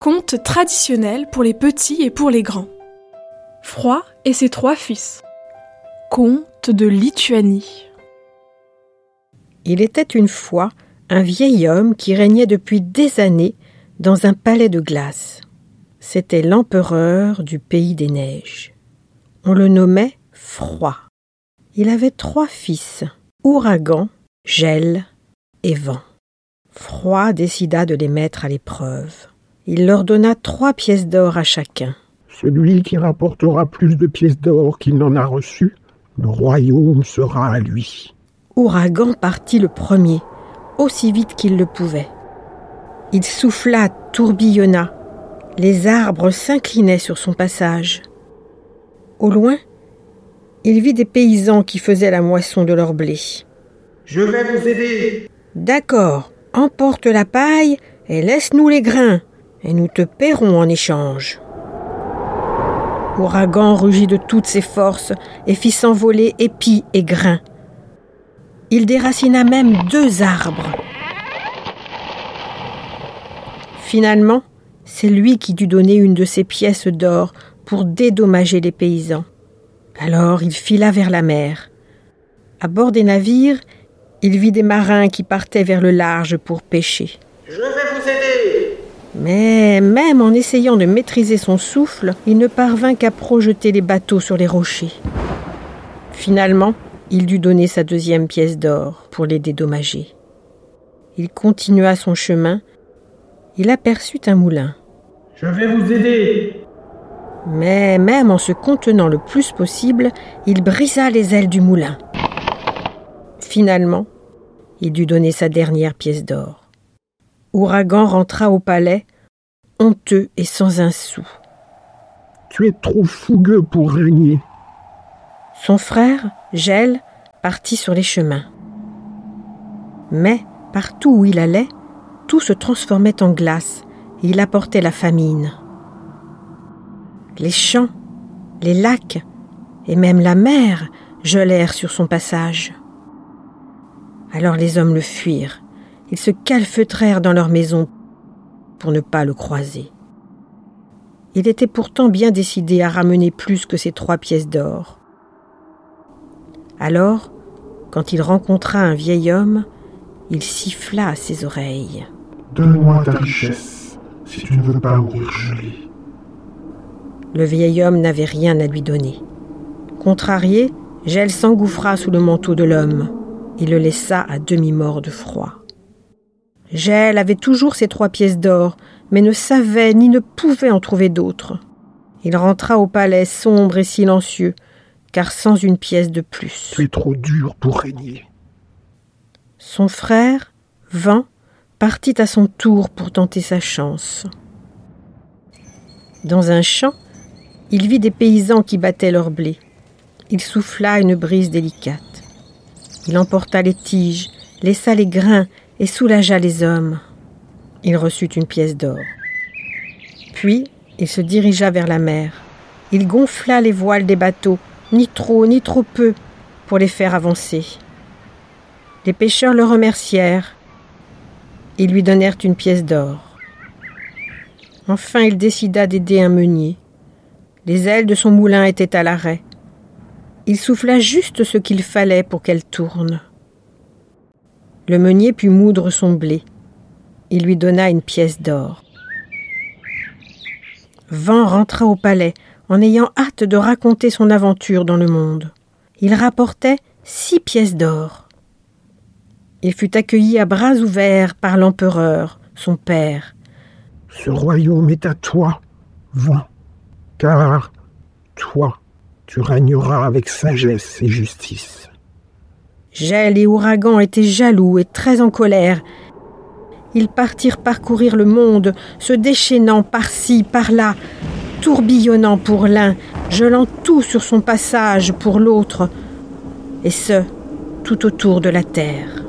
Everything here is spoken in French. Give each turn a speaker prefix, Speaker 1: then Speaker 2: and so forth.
Speaker 1: Conte traditionnel pour les petits et pour les grands. Froid et ses 3 fils. Conte de Lituanie.
Speaker 2: Il était une fois un vieil homme qui régnait depuis des années dans un palais de glace. C'était l'empereur du pays des neiges. On le nommait Froid. Il avait 3 fils, Ouragan, Gel et Vent. Froid décida de les mettre à l'épreuve. Il leur donna 3 pièces d'or à chacun.
Speaker 3: Celui qui rapportera plus de pièces d'or qu'il n'en a reçu, le royaume sera à lui.
Speaker 2: Ouragan partit le premier, aussi vite qu'il le pouvait. Il souffla, tourbillonna. Les arbres s'inclinaient sur son passage. Au loin, il vit des paysans qui faisaient la moisson de leur blé.
Speaker 4: « Je vais vous aider !»«
Speaker 2: D'accord, emporte la paille et laisse-nous les grains, et nous te paierons en échange. » Ouragan rugit de toutes ses forces et fit s'envoler épis et grains. Il déracina même 2 arbres. Finalement, c'est lui qui dut donner une de ses pièces d'or pour dédommager les paysans. Alors il fila vers la mer. À bord des navires, il vit des marins qui partaient vers le large pour pêcher.
Speaker 4: « Je vais vous aider !»
Speaker 2: Mais même en essayant de maîtriser son souffle, il ne parvint qu'à projeter les bateaux sur les rochers. Finalement, il dut donner sa 2e pièce d'or pour les dédommager. Il continua son chemin. Il aperçut un moulin.
Speaker 4: « Je vais vous aider !»
Speaker 2: Mais même en se contenant le plus possible, il brisa les ailes du moulin. Finalement, il dut donner sa dernière pièce d'or. Ouragan rentra au palais, honteux et sans un sou.
Speaker 3: « Tu es trop fougueux pour régner. »
Speaker 2: Son frère, Gel, partit sur les chemins. Mais, partout où il allait, tout se transformait en glace et il apportait la famine. Les champs, les lacs et même la mer gelèrent sur son passage. Alors les hommes le fuirent. Ils se calfeutrèrent dans leur maison pour ne pas le croiser. Il était pourtant bien décidé à ramener plus que ses 3 pièces d'or. Alors, quand il rencontra un vieil homme, il siffla à ses oreilles.
Speaker 3: « Donne-moi ta richesse, si tu ne veux pas mourir gelé. »
Speaker 2: Le vieil homme n'avait rien à lui donner. Contrarié, Gel s'engouffra sous le manteau de l'homme. Il le laissa à demi-mort de froid. Gel avait toujours ses 3 pièces d'or, mais ne savait ni ne pouvait en trouver d'autres. Il rentra au palais sombre et silencieux, car sans une pièce de plus.
Speaker 3: Tu es trop dur pour régner.
Speaker 2: Son frère, Vent, partit à son tour pour tenter sa chance. Dans un champ, il vit des paysans qui battaient leur blé. Il souffla une brise délicate. Il emporta les tiges, laissa les grains et soulagea les hommes. Il reçut une pièce d'or. Puis, il se dirigea vers la mer. Il gonfla les voiles des bateaux, ni trop ni trop peu, pour les faire avancer. Les pêcheurs le remercièrent. Ils lui donnèrent une pièce d'or. Enfin, il décida d'aider un meunier. Les ailes de son moulin étaient à l'arrêt. Il souffla juste ce qu'il fallait pour qu'elles tournent. Le meunier put moudre son blé. Il lui donna une pièce d'or. Vent rentra au palais en ayant hâte de raconter son aventure dans le monde. Il rapportait 6 pièces d'or. Il fut accueilli à bras ouverts par l'empereur, son père.
Speaker 3: « Ce royaume est à toi, Vent, car toi, tu régneras avec sagesse et justice. »
Speaker 2: Gel et Ouragan étaient jaloux et très en colère. Ils partirent parcourir le monde, se déchaînant par-ci, par-là, tourbillonnant pour l'un, gelant tout sur son passage pour l'autre, et ce, tout autour de la terre.